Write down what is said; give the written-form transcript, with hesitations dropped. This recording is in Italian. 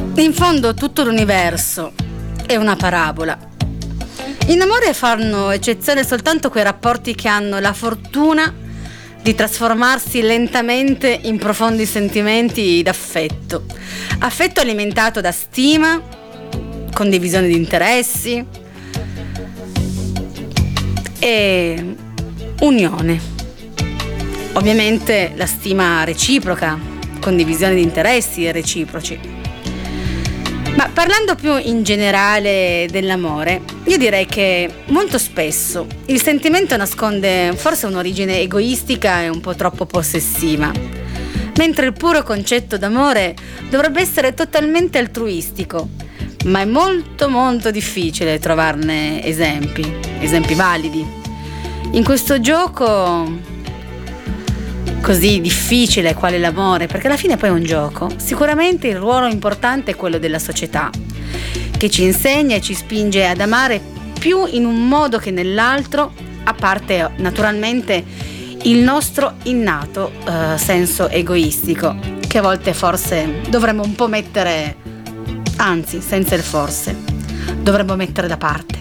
In fondo tutto l'universo è una parabola. In amore fanno eccezione soltanto quei rapporti che hanno la fortuna di trasformarsi lentamente in profondi sentimenti d'affetto. Affetto alimentato da stima, condivisione di interessi e unione. Ovviamente la stima reciproca, condivisione di interessi reciproci. Ma parlando più in generale dell'amore, io direi che molto spesso il sentimento nasconde forse un'origine egoistica e un po' troppo possessiva, mentre il puro concetto d'amore dovrebbe essere totalmente altruistico, ma è molto molto difficile trovarne esempi validi. In questo gioco così difficile quale l'amore, perché alla fine poi è un gioco, sicuramente il ruolo importante è quello della società, che ci insegna e ci spinge ad amare più in un modo che nell'altro, a parte naturalmente il nostro innato senso egoistico, che a volte forse dovremmo un po' mettere, anzi senza il forse, dovremmo mettere da parte.